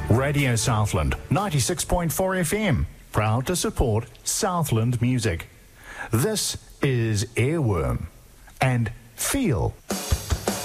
Radio Southland, 96.4 FM, proud to support Southland music. This is Earworm and Feel